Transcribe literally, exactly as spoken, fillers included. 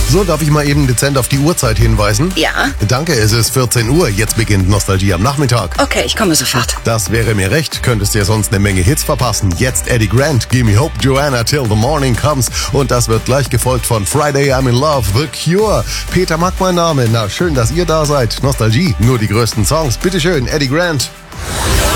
So, darf ich mal eben dezent auf die Uhrzeit hinweisen? Ja. Danke, es ist vierzehn Uhr. Jetzt beginnt Nostalgie am Nachmittag. Okay, ich komme sofort. Das wäre mir recht. Könntest ja sonst eine Menge Hits verpassen. Jetzt Eddie Grant, Gimme Hope, Joanna, Till the Morning Comes. Und das wird gleich gefolgt von Friday I'm in Love, The Cure. Peter Mack mein Name. Na, schön, dass ihr da seid. Nostalgie, nur die größten Songs. Bitteschön, Eddie Grant.